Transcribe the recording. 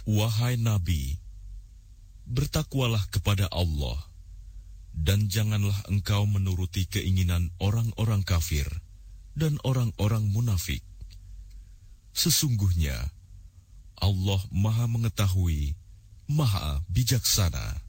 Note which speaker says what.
Speaker 1: Wahai Nabi, bertakwalah kepada Allah, dan janganlah engkau menuruti keinginan orang-orang kafir dan orang-orang munafik. Sesungguhnya Allah Maha Mengetahui, Maha Bijaksana.